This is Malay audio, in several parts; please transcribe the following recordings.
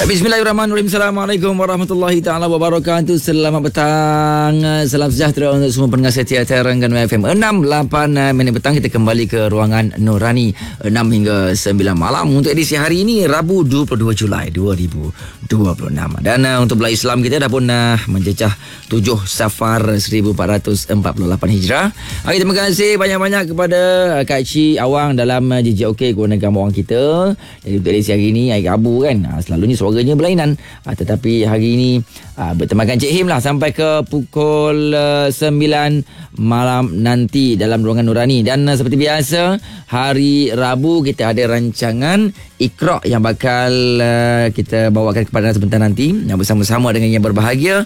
Bismillahirrahmanirrahim. Assalamualaikum warahmatullahi ta'ala wabarakatuh. Selamat petang. Salam sejahtera untuk semua pendengar setia Terengganu FM. 6.8 minit petang kita kembali ke ruangan Nurani 6 hingga 9 malam untuk edisi hari ini Rabu 22 Julai 2026. Dan untuk belah Islam kita dah pun menjejah 7 Safar 1448 Hijrah. Terima kasih banyak-banyak kepada Kak Cik Awang dalam JJOK kewarganegaraan bawang kita. Jadi untuk edisi hari ini hari Rabu kan, selalunya suaranya berlainan, tetapi hari ini bertemakan Cik Him lah sampai ke pukul 9 malam nanti dalam ruangan Nurani. Dan seperti biasa hari Rabu kita ada rancangan Iqra' yang bakal kita bawakan kepada sebentar nanti bersama-sama dengan yang berbahagia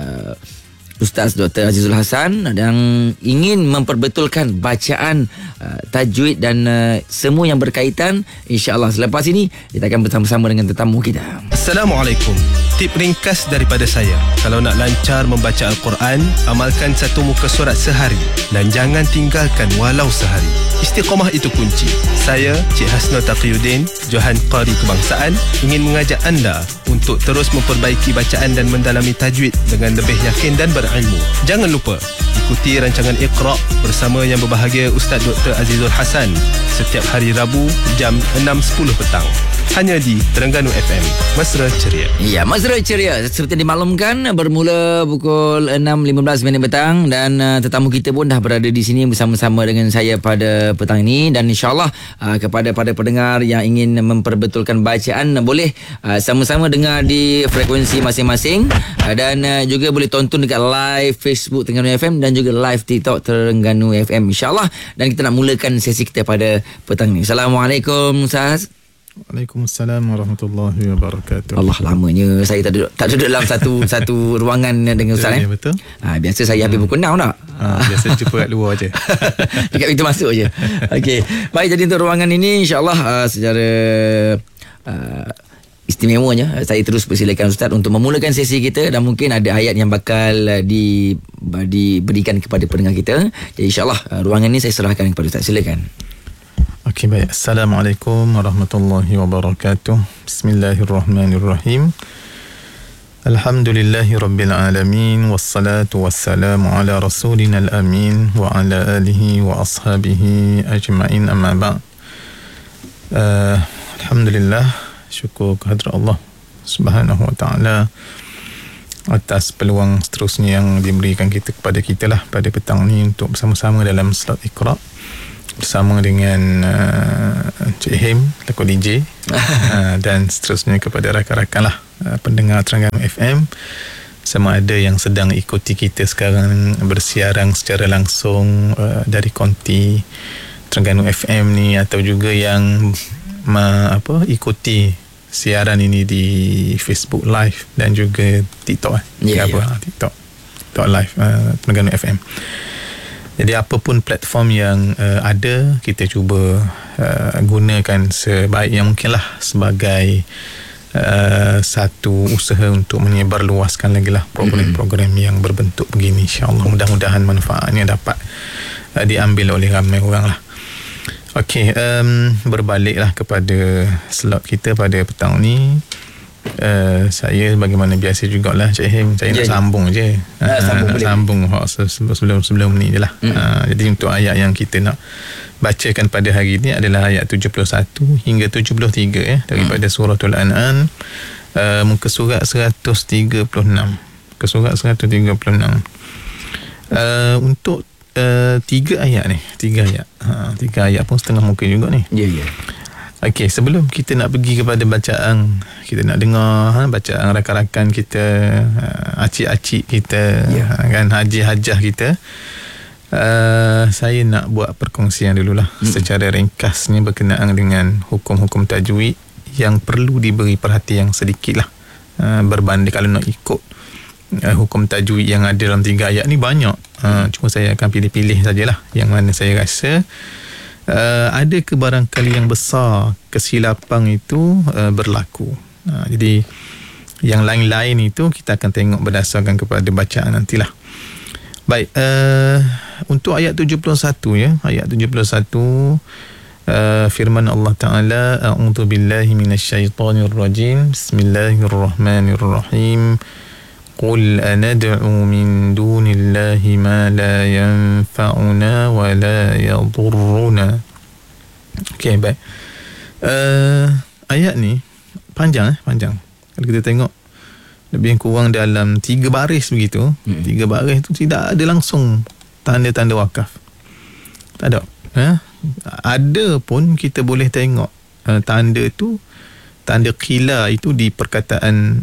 Ustaz Dr. Azizul Hasan yang ingin memperbetulkan bacaan tajwid dan semua yang berkaitan. InsyaAllah selepas ini kita akan bersama-sama dengan tetamu kita. Assalamualaikum. Tip ringkas daripada saya. Kalau nak lancar membaca Al-Quran, amalkan satu muka surat sehari dan jangan tinggalkan walau sehari. Istiqamah itu kunci. Saya, Cik Hasnul Taqiyuddin, Johan Qari Kebangsaan, ingin mengajak anda untuk terus memperbaiki bacaan dan mendalami tajwid dengan lebih yakin dan berilmu. Jangan lupa ikuti rancangan Iqra' bersama yang berbahagia Ustaz Dr. Azizul Hasan setiap hari Rabu jam 6.10 petang. Hanya di Terengganu FM. Mesra Ceria. Ya, Mesra Ceria seperti dimaklumkan bermula pukul 6.15 minit petang dan tetamu kita pun dah berada di sini bersama-sama dengan saya pada petang ini. Dan insyaAllah kepada pendengar yang ingin memperbetulkan bacaan boleh sama-sama dengar di frekuensi masing-masing dan juga boleh tonton dekat live Facebook Terengganu FM dan juga live TikTok Terengganu FM insyaAllah. Dan kita nak mulakan sesi kita pada petang ini. Assalamualaikum Ustaz. Waalaikumsalam warahmatullahi wabarakatuh. Allah, lamanya saya tak duduk dalam satu ruangan dengan Ustaz. Ya, betul. Biasa saya habis pukul 6 tak? Biasa jumpa kat luar je. Dekat pintu masuk je. Okey. Baik, jadi untuk ruangan ini insya-Allah secara istimewanya saya terus persilakan Ustaz untuk memulakan sesi kita dan mungkin ada ayat yang bakal diberikan kepada pendengar kita. Jadi insya-Allah ruangan ini saya serahkan kepada Ustaz. Silakan. Okey, baik. Assalamualaikum warahmatullahi wabarakatuh. Bismillahirrahmanirrahim. Alhamdulillahi rabbil alamin. Wassalatu wassalamu ala rasulina al-amin wa ala alihi wa ashabihi ajma'in, amma ba'd. Alhamdulillah, syukur kehadrat Allah Subhanahu wa ta'ala atas peluang seterusnya yang diberikan kepada kita lah pada petang ni untuk bersama-sama dalam slot Iqra' bersama dengan Cik Him, laku DJ dan seterusnya kepada rakan-rakan lah pendengar Terengganu FM, sama ada yang sedang ikuti kita sekarang bersiaran secara langsung dari konti Terengganu FM ni, atau juga yang ikuti siaran ini di Facebook Live dan juga TikTok TikTok Live Terengganu FM. Jadi apapun platform yang ada, kita cuba gunakan sebaik yang mungkin lah sebagai satu usaha untuk menyebarluaskan lagi lah program-program yang berbentuk begini. InsyaAllah mudah-mudahan manfaatnya dapat diambil oleh ramai orang lah. Okey, berbaliklah kepada slot kita pada petang ni. Saya bagaimana biasa jugalah Cik Him, saya nak sambung je. Sambung sebelum ni je lah. Jadi untuk ayat yang kita nak bacakan pada hari ni adalah ayat 71 hingga 73 daripada suratul An'am, muka surat 136. Muka surat 136. Untuk 3 ayat ni, 3 ayat pun setengah muka juga ni. Ya. Okey, sebelum kita nak pergi kepada bacaan, kita nak dengar bacaan rakan-rakan kita, acik-acik kita, kan, haji-hajah kita, saya nak buat perkongsian dululah secara ringkasnya berkenaan dengan hukum-hukum tajwid yang perlu diberi perhatian sedikit lah, berbanding kalau nak ikut hukum tajwid yang ada dalam 3 ayat ni banyak. Cuma saya akan pilih-pilih sajalah yang mana saya rasa ada kebarangkali yang besar kesilapan itu berlaku. Jadi yang lain-lain itu kita akan tengok berdasarkan kepada bacaan nantilah. Baik, untuk ayat 71 ayat 71 firman Allah Ta'ala, a'udzu billahi minasyaitonir rajim, bismillahirrahmanirrahim, qul anad'u min dunillahi ma la yanfa'una wa la yadurruna. Okey, baik. Ayat ni panjang. Kalau kita tengok lebih kurang dalam 3 baris begitu. 3 baris tu tidak ada langsung tanda-tanda wakaf. Tak ada. Ada pun kita boleh tengok tanda tu, tanda qila itu di perkataan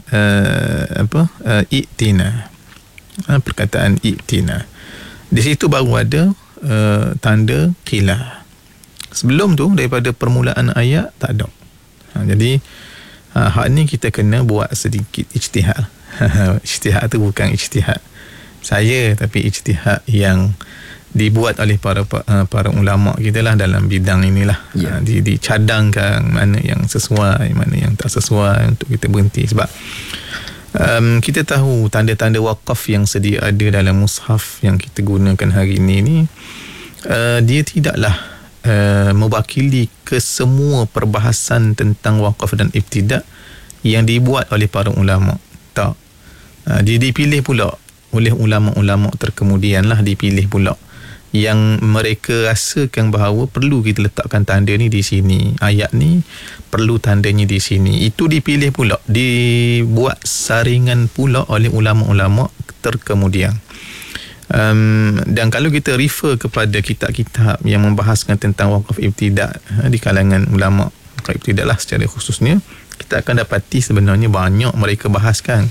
i'tina. Perkataan i'tina. Di situ baru ada tanda qila. Sebelum tu daripada permulaan ayat tak ada. Jadi hak ni kita kena buat sedikit ijtihad. Ijtihad tu bukan ijtihad saya, tapi ijtihad yang dibuat oleh para ulama kita lah dalam bidang inilah. Dicadangkan mana yang sesuai, mana yang tak sesuai untuk kita berhenti. Sebab kita tahu tanda-tanda wakaf yang sedia ada dalam mushaf yang kita gunakan hari ini dia tidaklah mewakili ke semua perbahasan tentang wakaf dan ibtidak yang dibuat oleh para ulama. Tak. Dia dipilih pula oleh ulama-ulama terkemudian lah, dipilih pula yang mereka rasakan bahawa perlu kita letakkan tanda ni di sini, ayat ni perlu tandanya di sini. Itu dipilih pula, dibuat saringan pula oleh ulama-ulama terkemudian. Dan kalau kita refer kepada kitab-kitab yang membahaskan tentang wakaf ibtidak di kalangan ulama wakaf ibtidak lah secara khususnya, kita akan dapati sebenarnya banyak mereka bahaskan.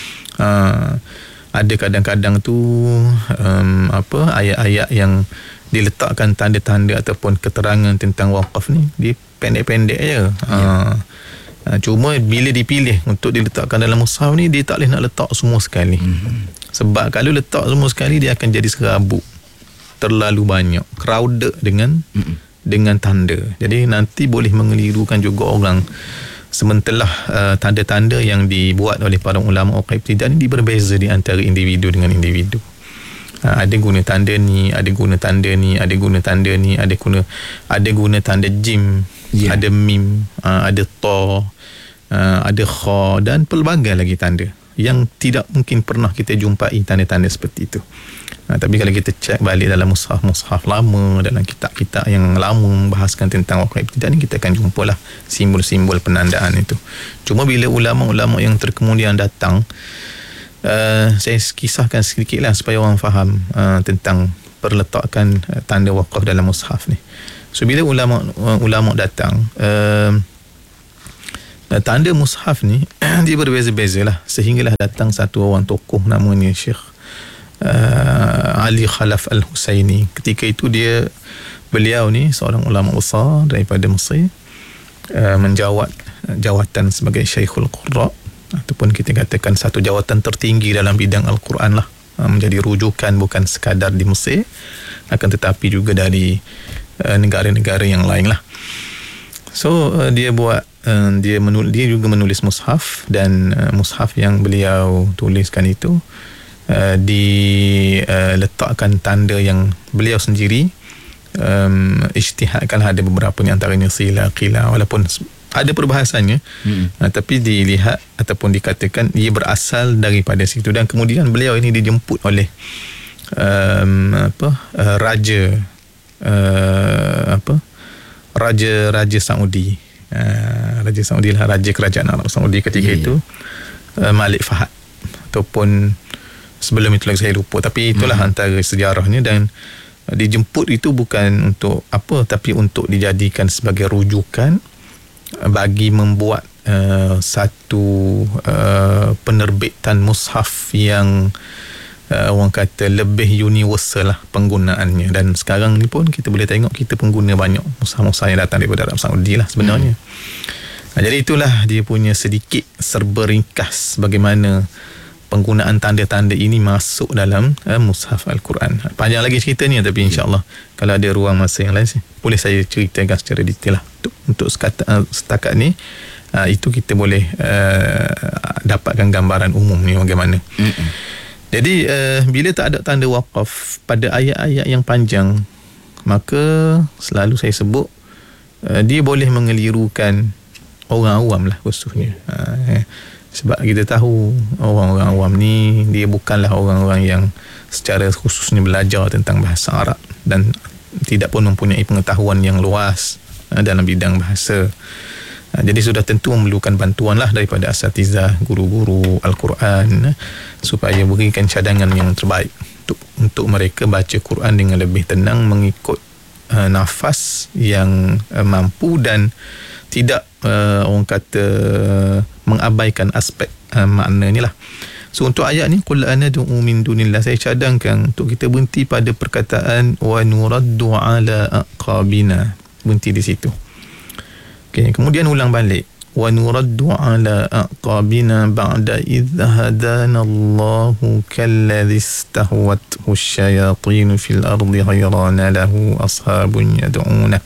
Ada kadang-kadang tu ayat-ayat yang diletakkan tanda-tanda ataupun keterangan tentang wakaf ni dia pendek-pendek je. Cuma bila dipilih untuk diletakkan dalam mushaf ni, dia tak boleh nak letak semua sekali. Sebab kalau letak semua sekali dia akan jadi serabut, terlalu banyak, crowded dengan tanda. Jadi nanti boleh mengelirukan juga orang. Sementara tanda-tanda yang dibuat oleh para ulama wakaf ibtidak ni berbeza di antara individu dengan individu. Ada guna tanda ni, ada guna tanda ni, ada guna tanda ni, ada guna tanda jim, ada mim, ada ta, ada kha dan pelbagai lagi tanda yang tidak mungkin pernah kita jumpai tanda-tanda seperti itu. Tapi kalau kita cek balik dalam mushaf lama, dalam kitab-kitab yang lama membahaskan tentang wakaf ibtidak ni, kita akan jumpalah simbol-simbol penandaan itu. Cuma bila ulama-ulama yang terkemudian datang, saya kisahkan sedikitlah supaya orang faham tentang perletakan tanda wakaf dalam mushaf ni. So bila ulama datang, tanda mushaf ni dia berbeza-beza lah, sehinggalah datang satu orang tokoh namanya Syekh Ali Khalaf Al-Husaini. Ketika itu beliau ni seorang ulama besar daripada Mesir, menjawat jawatan sebagai Syekhul Qurra, ataupun kita katakan satu jawatan tertinggi dalam bidang Al-Quran lah, menjadi rujukan bukan sekadar di Mesir akan tetapi juga dari negara-negara yang lain lah. So dia juga menulis mushaf, dan mushaf yang beliau tuliskan itu diletakkan tanda yang beliau sendiri ijtihadkan. Ada beberapa ni antaranya sila, qila, walaupun ada perbahasannya, tapi dilihat ataupun dikatakan ia berasal daripada situ. Dan kemudian beliau ini dijemput oleh Raja Saudi. Raja Saudi lah, Raja Kerajaan Arab Saudi ketika itu, Malik Fahad, ataupun sebelum itu lagi saya lupa, tapi itulah antara sejarahnya. Dan dijemput itu bukan untuk apa, tapi untuk dijadikan sebagai rujukan bagi membuat satu penerbitan mushaf yang orang kata lebih universal lah penggunaannya. Dan sekarang ni pun kita boleh tengok kita pengguna banyak mushaf-mushaf yang datang daripada Arab Saudi lah sebenarnya. Jadi itulah dia punya sedikit serba ringkas bagaimana penggunaan tanda-tanda ini masuk dalam mushaf Al-Quran. Panjang lagi cerita ni, tapi insyaAllah kalau ada ruang masa yang lain boleh saya ceritakan secara detail lah. Untuk setakat ni itu kita boleh dapatkan gambaran umum ni bagaimana. Jadi bila tak ada tanda wakaf pada ayat-ayat yang panjang, maka selalu saya sebut dia boleh mengelirukan orang awam lah khususnya. Sebab kita tahu orang-orang awam ni dia bukanlah orang-orang yang secara khususnya belajar tentang bahasa Arab dan tidak pun mempunyai pengetahuan yang luas dalam bidang bahasa. Jadi sudah tentu memerlukan bantuan lah daripada asatizah, guru-guru Al-Quran supaya berikan cadangan yang terbaik untuk mereka baca Quran dengan lebih tenang, mengikut nafas yang mampu dan tidak orang kata mengabaikan aspek maknanya lah. So untuk ayat ni, qul anad'u min dunillah, saya cadangkan untuk kita berhenti pada perkataan wa nuraddu ala aqabina, berhenti di situ. Okay, kemudian ulang balik, wa nuraddu ala aqabina ba'da idh hadana Allahu kalladhi istahwathu asyayatin fil ardi ghayrana lahu ashabun yad'una.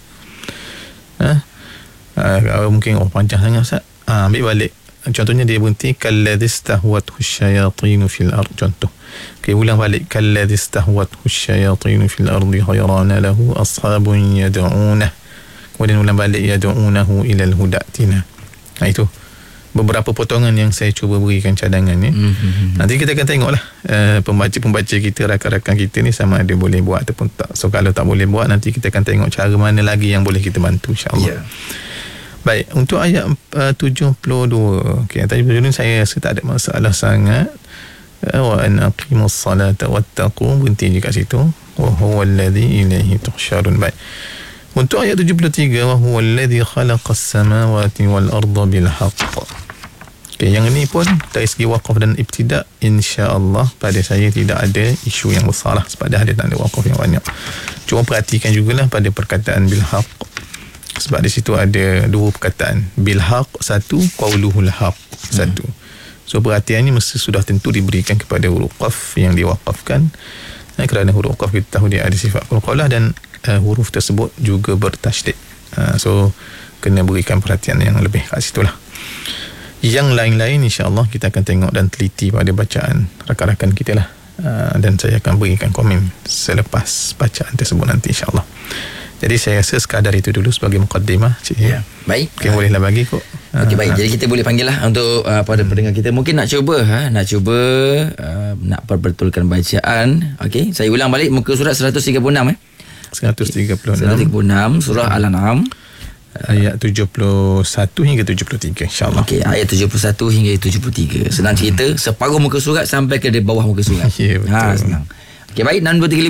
Mungkin panjang sangat Ustaz. Ambil balik. Contohnya dia berhenti kalladhi istahwathu asyayatin fil ard, contoh. Okey, ulang balik, kalladhi istahwathu asyayatin fil ardi ghayrana lahu ashabun yad'una. Kemudian ulang balik, yad'unahu ilal hudatina. Itu beberapa potongan yang saya cuba berikan cadangan ni. Nanti kita akan tengoklah pembaca-pembaca kita, rakan-rakan kita ni sama ada boleh buat ataupun tak. So kalau tak boleh buat, nanti kita akan tengok cara mana lagi yang boleh kita bantu, insya-Allah. Baik, untuk ayat 72. Okey, tadi sebelum saya rasa tak ada masalah sangat. Wa an aqimus salata wattaqu, berhenti je kat situ. Wa huwal ladzi ilaihi tuhsyarun. Baik. Untuk ayat 73, wa huwal ladzi khalaqas samawati wal arda bil haqq. Okey, yang ini pun dari segi waqaf dan ibtida, insya-Allah pada saya tidak ada isu yang besar lah, sebab dah ada tanda waqaf yang banyak. Cuma perhatikan jugalah pada perkataan bil haqq, sebab di situ ada dua perkataan, bil haq satu, qauluhul haq satu. So perhatiannya mesti sudah tentu diberikan kepada huruf qaf yang diwaqafkan, kerana huruf qaf kita tahu dia ada sifat qalqalah dan huruf tersebut juga bertasydid. So kena berikan perhatian yang lebih kat situlah. Yang lain-lain insya-Allah kita akan tengok dan teliti pada bacaan rakan-rakan kita lah, dan saya akan berikan komen selepas bacaan tersebut nanti insya-Allah. Jadi saya rasa sekadar itu dulu sebagai mukaddimah. Ya, baik. Okay, bolehlah bagi kok. Okey, baik. Jadi kita boleh panggil lah untuk pada pendengar kita mungkin nak cuba nak perbetulkan bacaan. Okey, saya ulang balik muka surat 136 136 surah Al-An'am ayat 71 hingga 73 insya-Allah. Okey, ayat 71 hingga 73. Senang cerita, separuh muka surat sampai ke di bawah muka surat. Ya, betul. Senang. Okey, baik,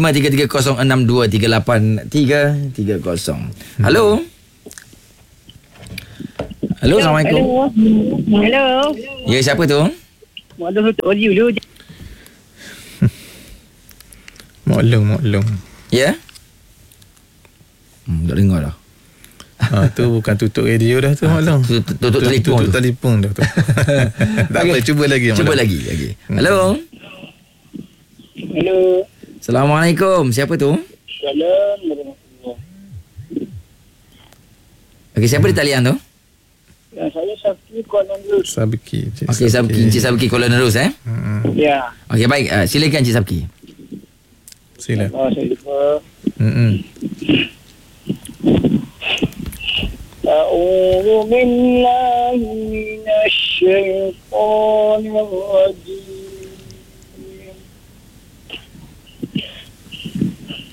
623533062330. Halo. Halo, Assalamualaikum. Hello. Ya, siapa tu? Maklum tu audio dulu. Maklum. Ya? Tak dengar dah. Tu bukan tutup radio dah tu, maklum. Tutup telefon. Tutup telefon dah tu. Tak apa, cuba lagi. Cuba lagi. Halo. Hello. Assalamualaikum. Siapa tu? Salam. Okey, siapa di talian tu? Saya Sabki Kuala Nerus. Sabki. Okey, Encik Sabki Kuala Nerus Ya. Okey, baik. Silakan Encik Sabki. Sila. Saya lupa. أعوذ بالله من الشيطان